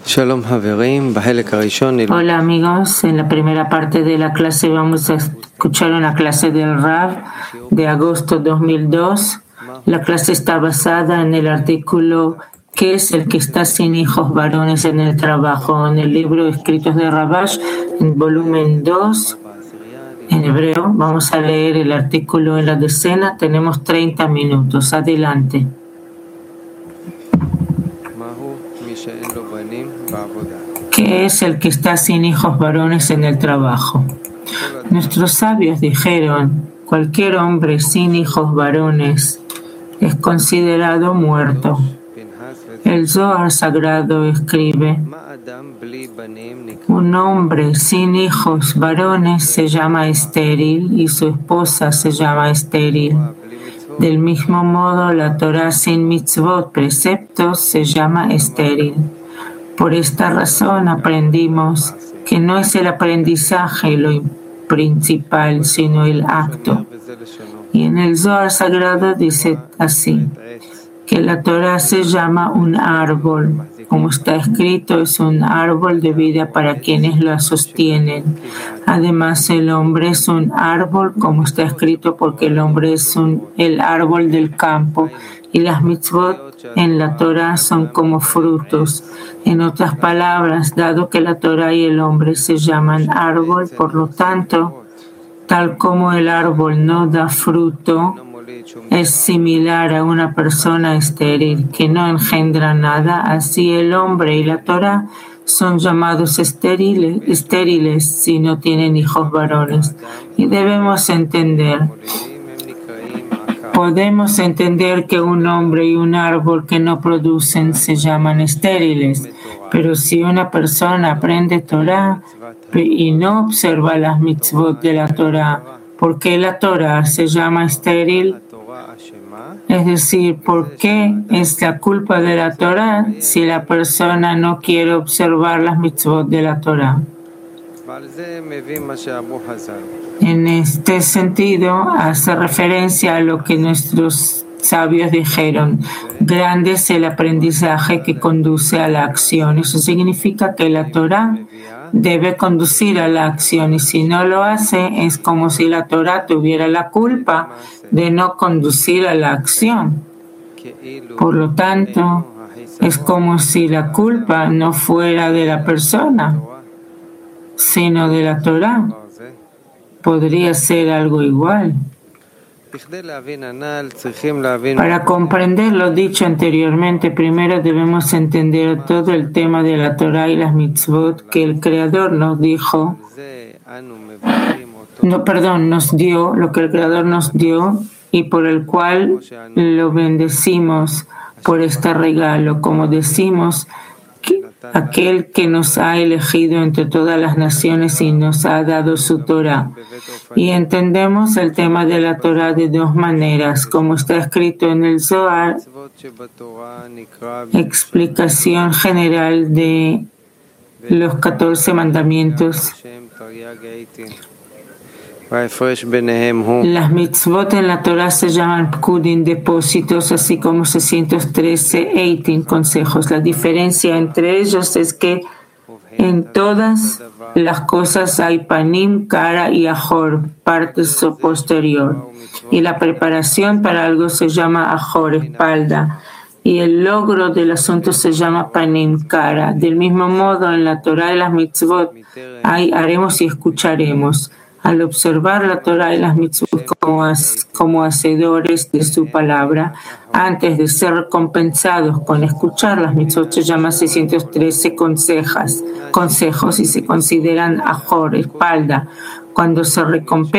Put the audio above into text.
Hola amigos, en la primera parte de la clase vamos a escuchar una clase del Rav de agosto 2002. La clase está basada en el artículo ¿Qué es el que está sin hijos varones en el trabajo? En el libro Escritos de Rabash, en volumen 2, en hebreo. Vamos a leer el artículo en la decena. Tenemos 30 minutos. Adelante. ¿Qué es el que está sin hijos varones en el trabajo? Nuestros sabios dijeron, cualquier hombre sin hijos varones es considerado muerto. El Zohar Sagrado escribe, un hombre sin hijos varones se llama estéril y su esposa se llama estéril. Del mismo modo, la Torah sin mitzvot, preceptos, se llama estéril. Por esta razón aprendimos que no es el aprendizaje lo principal, sino el acto. Y en el Zohar Sagrado dice así, que la Torah se llama un árbol. Como está escrito, es un árbol de vida para quienes la sostienen. Además, el hombre es un árbol, como está escrito, porque el hombre es el árbol del campo. Y las mitzvot en la Torah son como frutos. En otras palabras, dado que la Torah y el hombre se llaman árbol, por lo tanto, tal como el árbol no da fruto, es similar a una persona estéril que no engendra nada, así el hombre y la Torah son llamados estériles si no tienen hijos varones. Y debemos podemos entender que un hombre y un árbol que no producen se llaman estériles, pero si una persona aprende Torah y no observa las mitzvot de la Torah, ¿por qué la Torah se llama estéril? Es decir, ¿por qué es la culpa de la Torah si la persona no quiere observar las mitzvot de la Torah? En este sentido, hace referencia a lo que nuestros sabios dijeron. Grande es el aprendizaje que conduce a la acción. Eso significa que la Torah debe conducir a la acción y si no lo hace, es como si la Torah tuviera la culpa de no conducir a la acción. Por lo tanto, es como si la culpa no fuera de la persona, sino de la Torah. Podría ser algo igual. Para comprender lo dicho anteriormente, primero debemos entender todo el tema de la Torah y las mitzvot que el Creador nos dijo. Nos dio, lo que el Creador nos dio y por el cual lo bendecimos por este regalo. Como decimos, aquel que nos ha elegido entre todas las naciones y nos ha dado su Torah. Y entendemos el tema de la Torah de dos maneras, como está escrito en el Zohar, explicación general de los 14 mandamientos. Las mitzvot en la Torah se llaman pkudim, depósitos, así como 613 eitim, consejos. La diferencia entre ellos es que en todas las cosas hay panim, cara y ajor, parte posterior. Y la preparación para algo se llama ajor, espalda. Y el logro del asunto se llama panim, cara. Del mismo modo, en la Torah y las mitzvot hay haremos y escucharemos. Al observar la Torah y las mitzvot como hacedores de su palabra, antes de ser recompensados con escuchar las mitzvot, se llama 613 consejos y se consideran ajor, espalda. Cuando se recompensa